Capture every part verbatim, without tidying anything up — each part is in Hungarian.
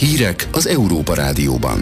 Hírek az Európa Rádióban.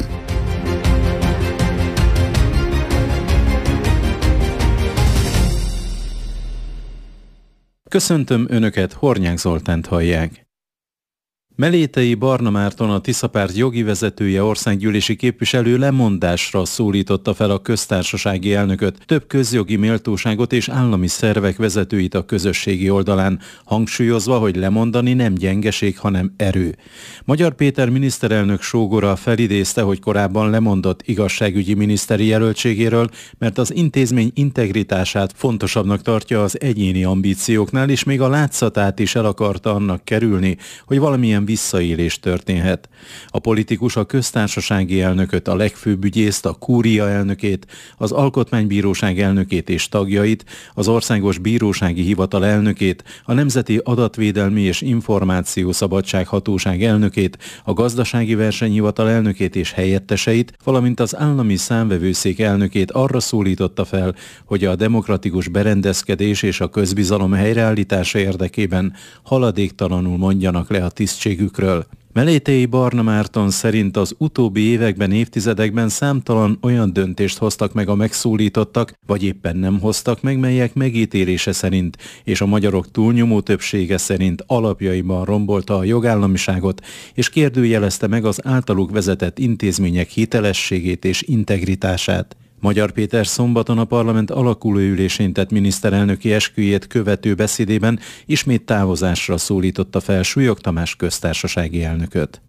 Köszöntöm Önöket, Hornyák Zoltánt hallják. Melétei Barna Márton, a Tiszapárt jogi vezetője, országgyűlési képviselő lemondásra szólította fel a köztársasági elnököt, több közjogi méltóságot és állami szervek vezetőit a közösségi oldalán, hangsúlyozva, hogy lemondani nem gyengeség, hanem erő. Magyar Péter miniszterelnök sógora felidézte, hogy korábban lemondott igazságügyi miniszteri jelöltségéről, mert az intézmény integritását fontosabbnak tartja az egyéni ambícióknál, és még a látszatát is el akarta annak kerülni, hogy valamilyen visszaélés történhet. A politikus a köztársasági elnököt, a legfőbb ügyészt, a kúria elnökét, az alkotmánybíróság elnökét és tagjait, az országos bírósági hivatal elnökét, a Nemzeti Adatvédelmi és Információszabadság Hatóság elnökét, a gazdasági versenyhivatal elnökét és helyetteseit, valamint az állami számvevőszék elnökét arra szólította fel, hogy a demokratikus berendezkedés és a közbizalom helyreállítása érdekében haladéktalanul mondjanak le a tisztségükről. Melétei Barna Márton szerint az utóbbi években, évtizedekben számtalan olyan döntést hoztak meg a megszólítottak, vagy éppen nem hoztak meg, melyek megítélése szerint és a magyarok túlnyomó többsége szerint alapjaiban rombolta a jogállamiságot, és kérdőjelezte meg az általuk vezetett intézmények hitelességét és integritását. Magyar Péter szombaton a parlament alakulóülésén tett miniszterelnöki esküjét követő beszédében ismét távozásra szólította fel Súlyog Tamás köztársasági elnököt.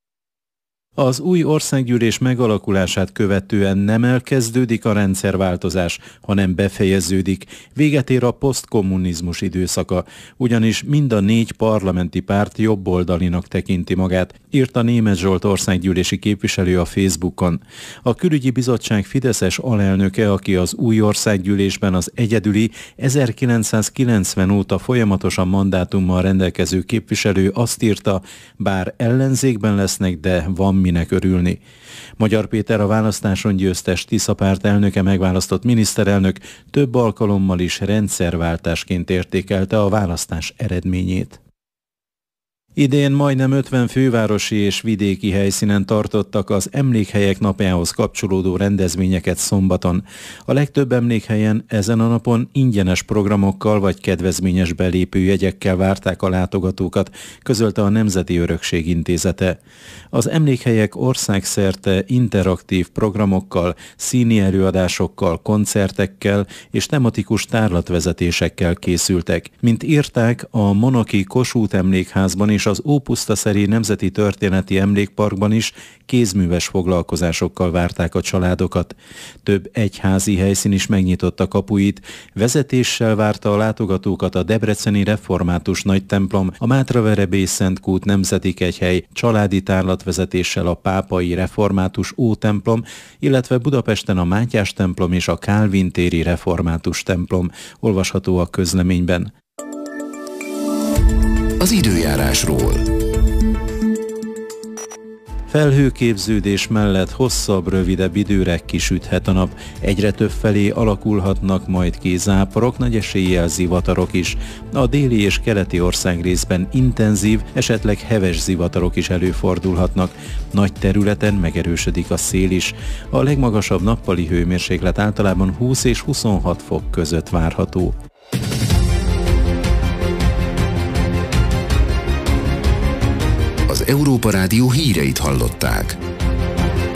Az új országgyűlés megalakulását követően nem elkezdődik a rendszerváltozás, hanem befejeződik, véget ér a posztkommunizmus időszaka, ugyanis mind a négy parlamenti párt jobboldalinak tekinti magát, írta Németh Zsolt országgyűlési képviselő a Facebookon. A külügyi bizottság fideszes alelnöke, aki az új országgyűlésben az egyedüli ezerkilencszázkilencven óta folyamatosan mandátummal rendelkező képviselő, azt írta, bár ellenzékben lesznek, de van minek örülni. Magyar Péter, a választáson győztes Tiszapárt elnöke, megválasztott miniszterelnök több alkalommal is rendszerváltásként értékelte a választás eredményét. Idén majdnem ötven fővárosi és vidéki helyszínen tartottak az Emlékhelyek napjához kapcsolódó rendezvényeket szombaton. A legtöbb emlékhelyen ezen a napon ingyenes programokkal vagy kedvezményes belépőjegyekkel várták a látogatókat, közölte a Nemzeti Örökség Intézete. Az emlékhelyek országszerte interaktív programokkal, színi előadásokkal, koncertekkel és tematikus tárlatvezetésekkel készültek. Mint írták, a Monoki Kossuth emlékházban és az Ópusztaszeri Nemzeti Történeti Emlékparkban is kézműves foglalkozásokkal várták a családokat. Több egyházi helyszín is megnyitotta kapuit, vezetéssel várta a látogatókat a debreceni református nagytemplom, a Mátraverebély Szentkút Nemzeti Kegyhely, családi tárlatvezetéssel a pápai református ótemplom, illetve Budapesten a Mátyás templom és a Kálvin téri református templom, olvasható a közleményben. Az időjárásról. Felhőképződés mellett hosszabb, rövidebb időre kisüthet a nap. Egyre több felé alakulhatnak majd ki záporok, nagy eséllyel zivatarok is. A déli és keleti országrészben intenzív, esetleg heves zivatarok is előfordulhatnak. Nagy területen megerősödik a szél is. A legmagasabb nappali hőmérséklet általában húsz és huszonhat fok között várható. Az Európa Rádió híreit hallották.